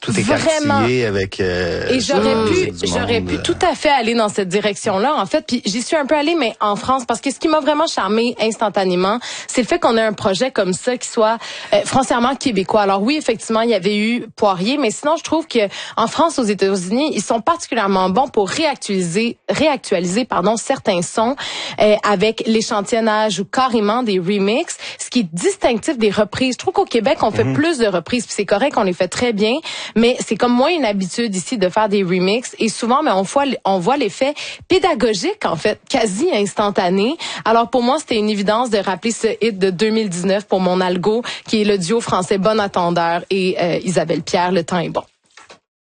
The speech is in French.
tout est Vraiment. cartillé avec... Et j'aurais pu tout à fait aller dans cette direction-là, en fait. Puis j'y suis un peu allée, mais en France, parce que ce qui m'a vraiment charmé instantanément, c'est le fait qu'on ait un projet comme ça qui soit foncièrement québécois. Alors oui, effectivement, il y avait eu Poirier, mais sinon, je trouve que en France, aux États-Unis, ils sont particulièrement bons pour réactualiser certains sons avec l'échantillonnage ou carrément des remixes, ce qui est distinctif des reprises. Je trouve qu'au Québec, on fait plus de reprises, puis c'est correct, on les fait très bien, mais c'est comme moins une habitude ici de faire des remixes, et souvent, mais on voit l'effet pédagogique, en fait, quasi instantané. Alors pour moi, c'était une évidence de rappeler ce hit de 2019 pour mon algo, qui est le duo français Bon Attendeur et Isabelle Pierre, Le temps est bon.